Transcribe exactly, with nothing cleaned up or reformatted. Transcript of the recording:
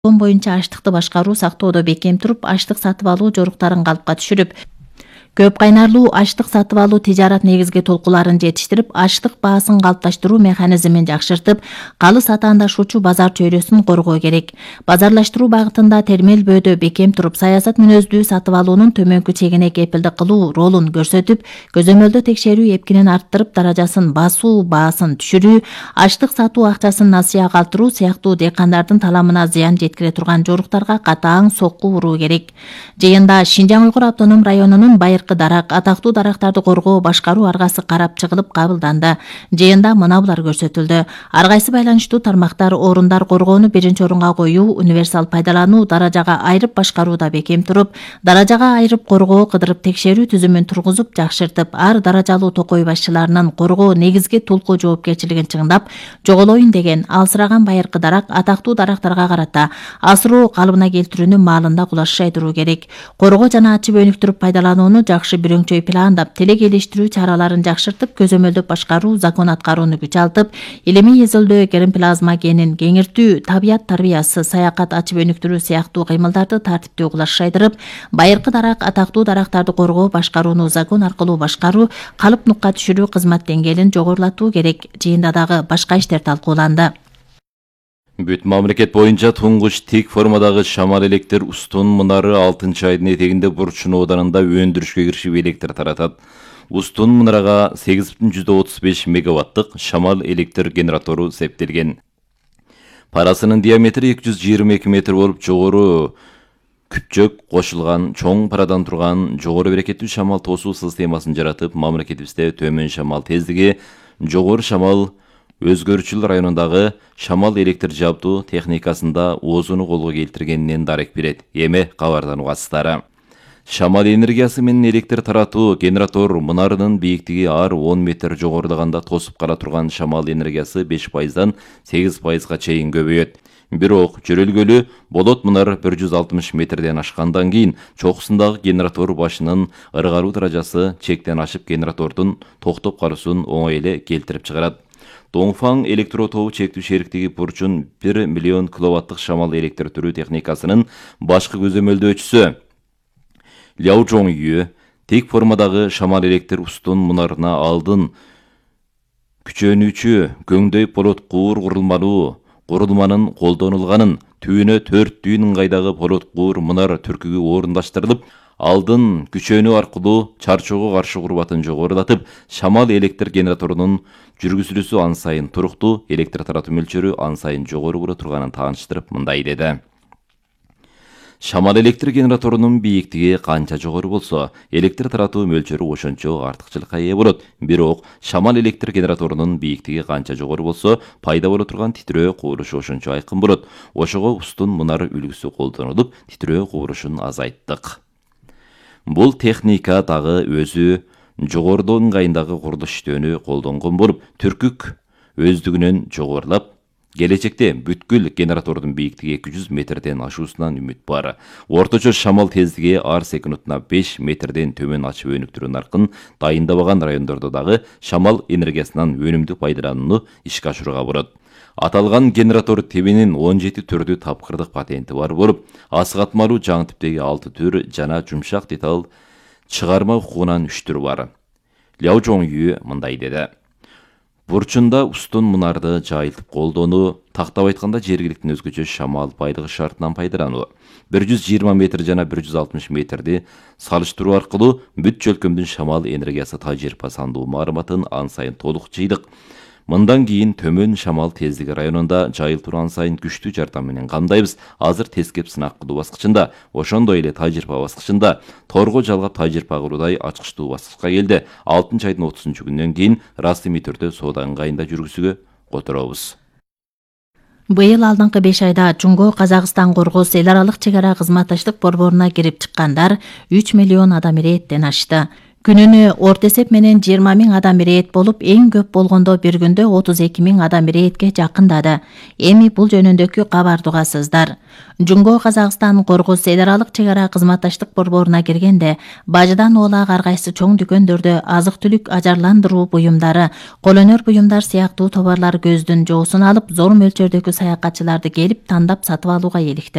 боюнча аштыкты башкаруу сактоодо бекем туруп, аштык сатып алуу жоруктарын калыпка түшүрүп, көп кайнарлуу аштык сатып алуу тижарат негизги толкуларын жетиштирип, аштык баасын калыпташтыруу механизмин жакшыртып, калыс атаандашуучу базар чөйрөсүн коргоо керек. Базарлаштыруу багытында термелбөөдө бекем туруп, саясат мүнөздүү сатып алуунун төмөнкү чегине кепилдик кылуу ролун көрсөтүп, көзөмөлдө текшерүү эпкинин арттырып, даражасын басуу, баасын түшүрүү, аштык сатуу акчасын насыя калтыруу сыяктуу дыйкандардын таламына зыян жеткире турган жоруктарга катаң сокку уруу керек. Жыйында Шинжаң Уйгур автоном районунун Байыркы дарак, атактуу дарактарды коргоо башкаруу аргасы карап чыгылып кабылданды. Жыйында мына булар көрсөтүлдү. Ар кайсы байланыштуу тармактар орундар коргоону биринчи орунга коюу, универсал пайдалануу, даражага айрып башкарууда бекем туруп, даражага айрып коргоо, кыдырып текшерүү түзүмүн тургузуп, жакшыртып, ар даражалуу токой башчыларынын коргоо негизги тулку жоопкерчилигин чыңдап, жоголоюн деген алсыраган Байыркы дарак, атактуу дарактарга карата асыроо калыбына келтирүүнү маалында кулаш айдыруу керек. Коргоо жана ачып өнүктүрүп пайдаланууну жакшы бирөңчөй пландап, телек элештирүү чараларын жакшыртып, көзөмөлдөп башкаруу, закон аткарууну күчалтып, илимий изилдөө, гермоплазма генин кеңиртүү, табият тарбиясы, саякат, ачып өнүктүрүү сыяктуу кыймылдарды тартиптүү кулаш айдырып, Байыркы дарак, атактуу дарактарды коргоо башкарууну закон аркылуу башкаруу, калып нукка түшүрүү кызмат деңгээлин жогорулатуу керек. Жыйында дагы башка иштер талкууланды. Бүт мамлекет боюнча туңгуч тик формадагы шамал электр устун мунары алтынчы айдын этегинде Бурчун ооданында өндүрүшкө киришип электр таратат. Устун мунарага сегиз бүтүн жүздөн отуз беш мегаваттык шамал электр генератору септелген. Парасынын диаметри эки жүз жыйырма эки метр болуп, жогору күпчөк кошулган чоң парадан турган жогору берекеттүү шамал тосуу системасын жаратып, мамлекетибизде төмөн шамал тездиги, жогору шамал өзгөрүүчүл районундагы шамал электр жабдуу техникасында оозуну колго келтиргенинен дарек берет. Эми кабардан угасыздары. Шамал энергиясы менен электр таратуу генератор мунарынын бийиктиги ар он метр жогорулаганда тосуп кала турган шамал энергиясы беш пайыздан сегиз пайызга чейин көбөйөт. Бирок жөрөлгөлү болот мунар бир жүз алтымыш метрден ашкандан кийин чокусундагы генератор башынын ыргаруу даражасы чектен ашып генератордун токтоп калуусун оңой эле келтирип чыгарат. Доңфаң электро тобу чектүү шериктиги Бурчун бир миллион киловаттык шамал электр түрүү техникасынын башкы көзөмөлдөөчүсү Ляо Жоңю тик формадагы шамал электр устун мунарына алдын күчөнүүчү көңдөй полот куур курулмалуу курулманын колдонулганын, түбүнө төрт дүйүн ыңгайдагы полот куур мунар түркүгү орундаштырылып, алдын күчөнүү аркылуу чарчоого каршы курбатын жогорулатып, шамал электр генераторунун жүргүзүлүүсү ан сайын туруктуу, электр таратуу мөлчөрү ан сайын жогору боло турганын тааныштырып, мындай деди. Шамал электр генераторунун бийиктиги канча жогору болсо, электр таратуу мөлчөрү ошончо артыкчылыкка ээ болот. Бирок шамал электр генераторунун бийиктиги канча жогору болсо, пайда боло турган титрөө кубулушу ошончо айкын болот. Ошого устун мунар үлгүсү колдонулуп, титрөө кубулушун азайттык. Бул техника дагы өзү жогорудо ыңгайындагы курулуш иштөөнү колдонгон болуп, түркүк өздүгүнөн жогорулап, келечекте бүткүл генератордун бийиктиги эки жүз метрден ашуусунан үмүт бар. Орточо шамал тездиги ар секундуна беш метрден төмөн ачып өнүктүрүү наркын дайындабаган райондордо дагы шамал энергиясынан өнүмдүү пайдаланууну ишке ашырууга болот. Аталган генератор тебинин он жети түрдүү тапкырдык патенти бар болуп, асыгатмалуу жаңы типтеги алты түр жана жумшак деталь чыгарма укугунан үч түр бар. Ляо Жоңю мындай деди. Бурчунда устун мунарды жайылтып колдонуу, тактап айтканда жергиликтин өзгөчө шамал байлыгы шартынан пайдалануу, бир жүз жыйырма метр жана бир жүз алтымыш метрди салыштыруу аркылуу бүт чөлкөмдүн шамал энергиясы тажрыйба сандуу маалыматын ан сайын толук жыйдык. Мындан кийин төмөн шамал тездиги районунда жайылтууну ан сайын күчтүү жардам менен камдайбыз. Азыр тескеп сынак кылуу баскычында, ошондой эле тажрыйба баскычында, торго жалгап тажрыйба кылуудай ачкычтуу баскычка келди. алтынчы айдын отузунчу күнүнөн кийин расмий түрдө соода ыңгайында жүргүзүүгө которобуз. Быйыл алдыңкы беш айда Жумго Казакстан Коргоз эл аралык чек ара кызматташтык борборуна кирип чыккандар үч миллион адам ирээттен ашты. Күнүнө орто эсеп менен жыйырма миң адам ирээт болуп, эң көп болгондо бир күндө отуз эки миң адам ирээтке жакындады. Эми бул жөнүндөгү кабарды угасыздар. Жумго Казакстан Коргоз федералдык чек ара кызматташтык борборуна киргенде, бажыдан оолак ар кайсы чоң дүкөндөрдө азык-түлүк, ажарландыруу буюмдары, колөнөр буюмдар сыяктуу товарлар көздүн жоосун алып, зор мөлчөрдөгү саякатчыларды келип тандап сатып алууга иликтирди.